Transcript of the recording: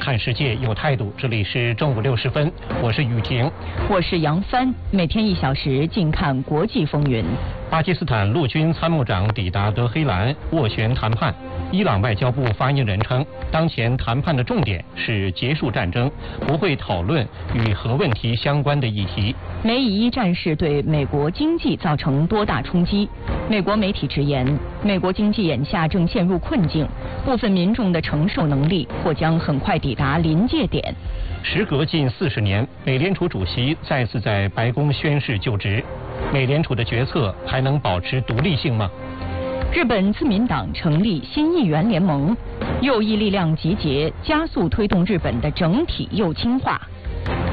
看世界有态度，这里是正午60分，我是雨婷， 我是杨帆，每天1小时，静看国际风云。 巴基斯坦陆军参谋长抵达德黑兰斡旋谈判。伊朗外交部发言人称，当前谈判的重点是结束战争，不会讨论与核问题相关的议题。 美以1战事对美国经济造成多大冲击？美国媒体直言，美国经济眼下正陷入困境，部分民众的承受能力或将很快抵达临界点。 时隔近40年，美联储主席再次在白宫宣誓就职，美联储的决策还能保持独立性吗？ 日本自民党成立新议员联盟，右翼力量集结，加速推动日本的整体右倾化。